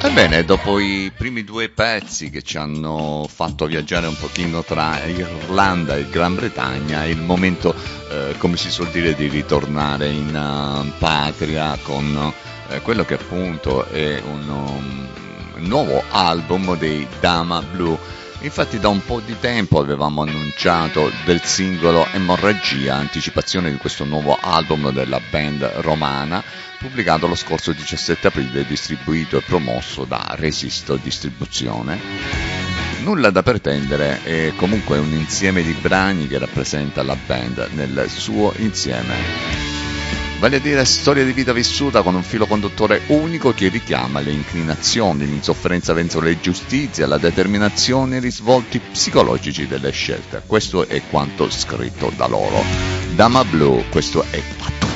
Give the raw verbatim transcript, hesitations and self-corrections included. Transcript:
Ebbene, dopo i primi due pezzi che ci hanno fatto viaggiare un pochino tra Irlanda e Gran Bretagna, è il momento, eh, come si suol dire, di ritornare in uh, patria con eh, quello che appunto è un, um, nuovo album dei Dama Blue. Infatti da un po' di tempo avevamo annunciato del singolo Emorragia, anticipazione di questo nuovo album della band romana, pubblicato lo scorso diciassette aprile, distribuito e promosso da Resisto Distribuzione. Nulla da pretendere, è comunque un insieme di brani che rappresenta la band nel suo insieme. Vale a dire storia di vita vissuta con un filo conduttore unico che richiama le inclinazioni, l'insofferenza verso le giustizie, la determinazione e i risvolti psicologici delle scelte. Questo è quanto scritto da loro. Dama Blue, questo è fatto.